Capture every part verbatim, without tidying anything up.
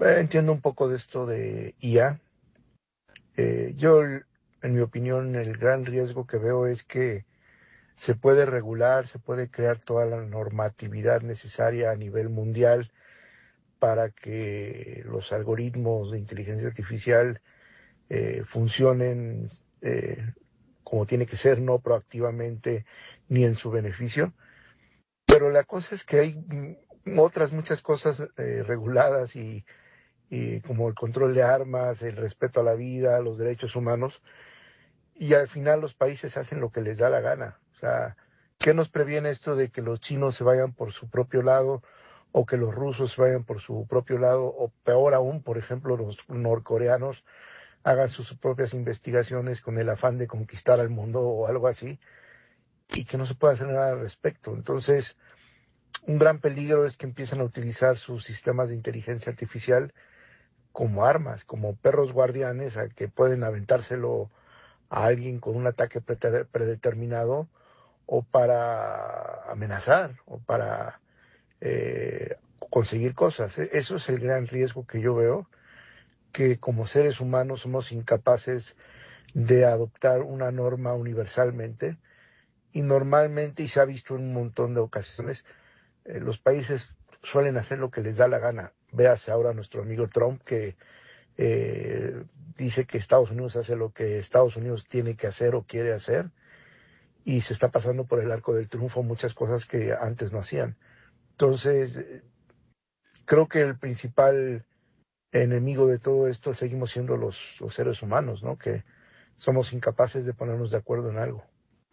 Eh, entiendo un poco de esto de I A. Eh, yo, en mi opinión, el gran riesgo que veo es que se puede regular, se puede crear toda la normatividad necesaria a nivel mundial para que los algoritmos de inteligencia artificial eh, funcionen eh, como tiene que ser, no proactivamente ni en su beneficio. Pero la cosa es que hay otras muchas cosas eh, reguladas y, y como el control de armas, el respeto a la vida, los derechos humanos, y al final los países hacen lo que les da la gana. O sea, ¿qué nos previene esto de que los chinos se vayan por su propio lado o que los rusos se vayan por su propio lado o peor aún, por ejemplo, los norcoreanos hagan sus propias investigaciones con el afán de conquistar al mundo o algo así y que no se pueda hacer nada al respecto? Entonces, un gran peligro es que empiezan a utilizar sus sistemas de inteligencia artificial como armas, como perros guardianes a que pueden aventárselo a alguien con un ataque predeterminado o para amenazar o para eh, conseguir cosas. Eso es el gran riesgo que yo veo, que como seres humanos somos incapaces de adoptar una norma universalmente y normalmente, y se ha visto en un montón de ocasiones, eh, los países suelen hacer lo que les da la gana. Véase ahora nuestro amigo Trump que eh, dice que Estados Unidos hace lo que Estados Unidos tiene que hacer o quiere hacer y se está pasando por el arco del triunfo muchas cosas que antes no hacían. Entonces, eh, creo que el principal enemigo de todo esto seguimos siendo los, los seres humanos, ¿no? Que somos incapaces de ponernos de acuerdo en algo.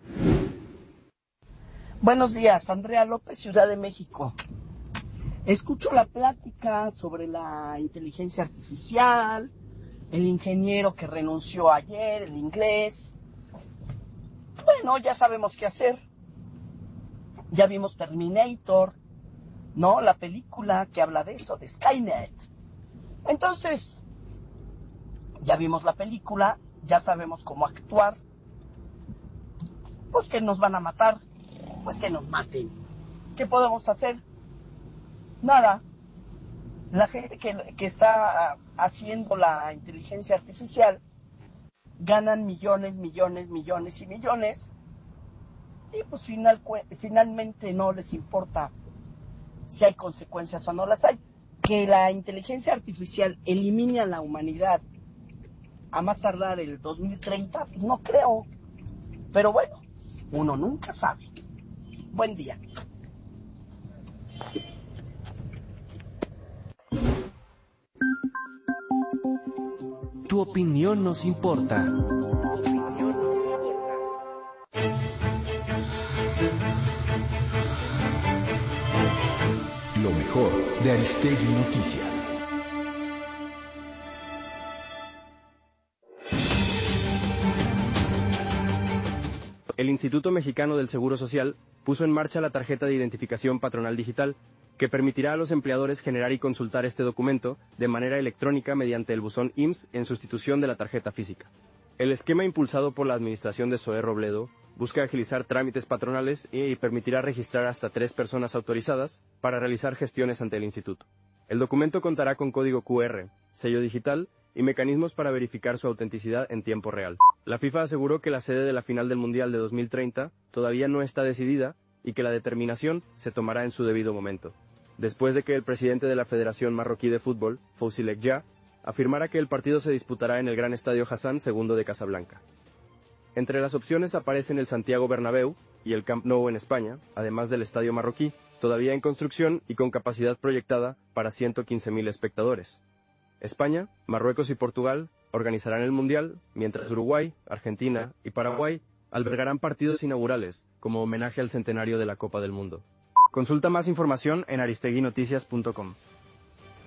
Buenos días, Andrea López, Ciudad de México. Escucho la plática sobre la inteligencia artificial, el ingeniero que renunció ayer, el inglés. Bueno, ya sabemos qué hacer. Ya vimos Terminator, ¿no? La película que habla de eso, de Skynet. Entonces, ya vimos la película, ya sabemos cómo actuar. Pues que nos van a matar, pues que nos maten. ¿Qué podemos hacer? Nada. La gente que, que está haciendo la inteligencia artificial ganan millones, millones, millones y millones y pues final, finalmente no les importa si hay consecuencias o no las hay. Que la inteligencia artificial elimine a la humanidad a más tardar el dos mil treinta, pues no creo. Pero bueno, uno nunca sabe. Buen día. Tu opinión nos importa. Lo mejor de Aristegui Noticias. El Instituto Mexicano del Seguro Social puso en marcha la tarjeta de identificación patronal digital, que permitirá a los empleadores generar y consultar este documento de manera electrónica mediante el buzón I M S S en sustitución de la tarjeta física. El esquema impulsado por la administración de Zoé Robledo busca agilizar trámites patronales y permitirá registrar hasta tres personas autorizadas para realizar gestiones ante el instituto. El documento contará con código Q R, sello digital y mecanismos para verificar su autenticidad en tiempo real. La FIFA aseguró que la sede de la final del Mundial de dos mil treinta todavía no está decidida y que la determinación se tomará en su debido momento, después de que el presidente de la Federación Marroquí de Fútbol, Fouzi Lekja, afirmara que el partido se disputará en el Gran Estadio Hassan segundo de Casablanca. Entre las opciones aparecen el Santiago Bernabéu y el Camp Nou en España, además del Estadio Marroquí, todavía en construcción y con capacidad proyectada para ciento quince mil espectadores. España, Marruecos y Portugal organizarán el Mundial, mientras Uruguay, Argentina y Paraguay albergarán partidos inaugurales como homenaje al centenario de la Copa del Mundo. Consulta más información en aristegui noticias punto com.